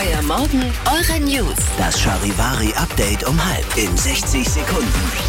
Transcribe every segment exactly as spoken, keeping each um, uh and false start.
Euer Morgen, eure News. Das Charivari-Update um halb in sechzig Sekunden.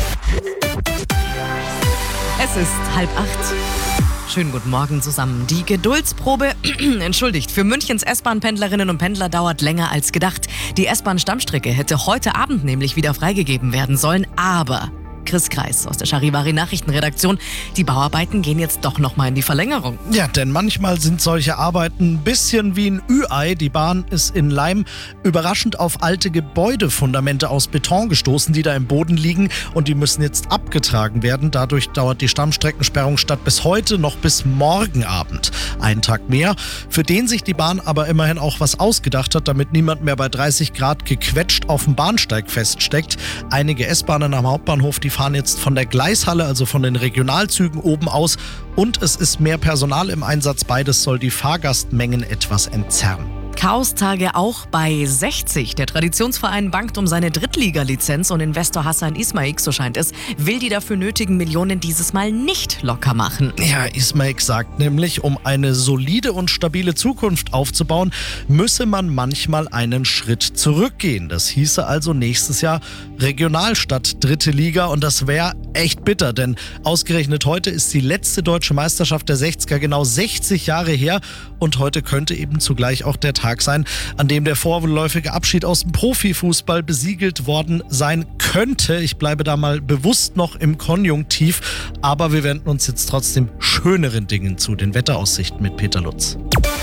Es ist halb acht. Schönen guten Morgen zusammen. Die Geduldsprobe, entschuldigt, für Münchens S-Bahn-Pendlerinnen und Pendler dauert länger als gedacht. Die S-Bahn-Stammstrecke hätte heute Abend nämlich wieder freigegeben werden sollen, aber Chris Kreis aus der Charivari-Nachrichtenredaktion, die Bauarbeiten gehen jetzt doch nochmal in die Verlängerung. Ja, denn manchmal sind solche Arbeiten ein bisschen wie ein Ü-Ei. Die Bahn ist in Laim überraschend auf alte Gebäudefundamente aus Beton gestoßen, die da im Boden liegen, und die müssen jetzt abgetragen werden. Dadurch dauert die Stammstreckensperrung statt bis heute noch bis morgen Abend. Einen Tag mehr, für den sich die Bahn aber immerhin auch was ausgedacht hat, damit niemand mehr bei dreißig Grad gequetscht auf dem Bahnsteig feststeckt. Einige S-Bahnen am Hauptbahnhof, die fahren jetzt von der Gleishalle, also von den Regionalzügen oben aus, und es ist mehr Personal im Einsatz. Beides soll die Fahrgastmengen etwas entzerren. Chaostage auch bei sechzig. Der Traditionsverein bangt um seine Drittliga-Lizenz und Investor Hassan Ismaik, so scheint es, will die dafür nötigen Millionen dieses Mal nicht locker machen. Ja, Ismaik sagt nämlich, um eine solide und stabile Zukunft aufzubauen, müsse man manchmal einen Schritt zurückgehen. Das hieße also nächstes Jahr Regional statt Dritte Liga, und das wäre echt bitter, denn ausgerechnet heute ist die letzte deutsche Meisterschaft der sechziger genau sechzig Jahre her, und heute könnte eben zugleich auch der Tag sein, an dem der vorläufige Abschied aus dem Profifußball besiegelt worden sein könnte. Ich bleibe da mal bewusst noch im Konjunktiv, aber wir wenden uns jetzt trotzdem schöneren Dingen zu, den Wetteraussichten mit Peter Lutz.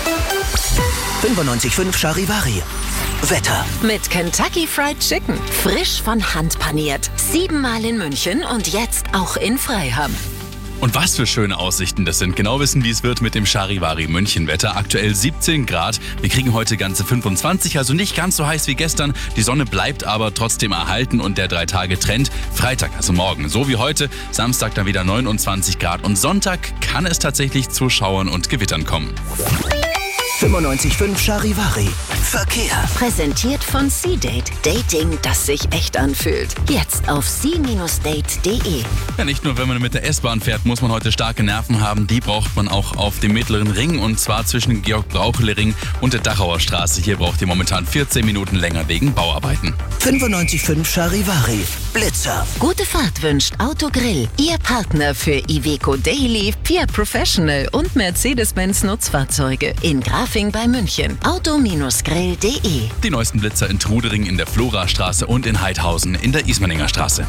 fünfundneunzig Komma fünf Charivari. Wetter. Mit Kentucky Fried Chicken. Frisch von Hand paniert. Siebenmal in München und jetzt auch in Freiham. Und was für schöne Aussichten das sind. Genau wissen, wie es wird mit dem Charivari München Wetter. Aktuell siebzehn Grad. Wir kriegen heute ganze fünfundzwanzig, also nicht ganz so heiß wie gestern. Die Sonne bleibt aber trotzdem erhalten und der Drei-Tage-Trend. Freitag, also morgen, so wie heute. Samstag dann wieder neunundzwanzig Grad. Und Sonntag kann es tatsächlich zu Schauern und Gewittern kommen. fünfundneunzig Komma fünf Charivari. Verkehr. Präsentiert von C-Date. Dating, das sich echt anfühlt. Jetzt auf c Date punkt de. Ja, nicht nur wenn man mit der S-Bahn fährt, muss man heute starke Nerven haben. Die braucht man auch auf dem Mittleren Ring, und zwar zwischen Georg-Brauchele-Ring und der Dachauer Straße. Hier braucht ihr momentan vierzehn Minuten länger wegen Bauarbeiten. fünfundneunzig Komma fünf Charivari. Blitzer. Gute Fahrt wünscht Autogrill. Ihr Partner für Iveco Daily, Fiat Professional und Mercedes-Benz Nutzfahrzeuge. In Grafing bei München. auto Grill punkt de. Die neuesten Blitzer in Trudering in der Florastraße und in Heidhausen in der Ismaninger Straße.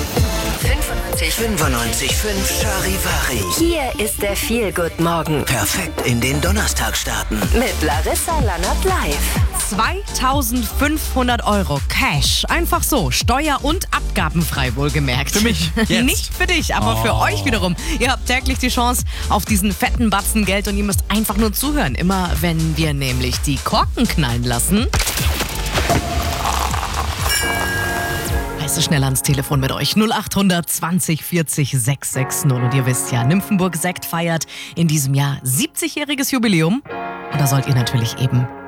fünfundneunzig Komma fünf Charivari. Hier ist der Feel-Good-Morgen. Perfekt in den Donnerstag starten. Mit Larissa Lannert live. zweitausendfünfhundert Euro Cash. Einfach so. Steuer- und abgabenfrei, wohlgemerkt. Für mich jetzt. Nicht für dich, aber Oh. für euch wiederum. Ihr habt täglich die Chance auf diesen fetten Batzen Geld, und ihr müsst einfach nur zuhören. Immer wenn wir nämlich die Korken knallen lassen. Heißt es schnell ans Telefon mit euch. null acht zwanzig vierzig sechshundertsechzig. Und ihr wisst ja, Nymphenburg Sekt feiert in diesem Jahr siebzigjähriges Jubiläum. Und da sollt ihr natürlich eben